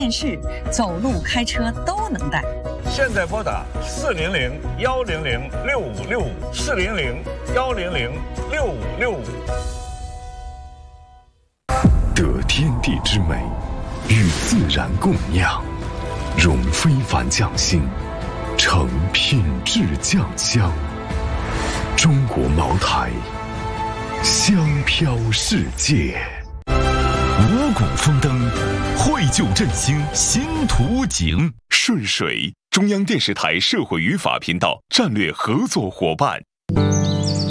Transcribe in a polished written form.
电视、走路、开车都能带。 现在拨打400-100-6565，400-100-6565。 得天地之美，与自然共酿，融非凡匠心，成品质酱香。中国茅台，香飘世界。 五谷丰登，绘就振兴新图景。 顺水，中央电视台社会与法频道战略合作伙伴。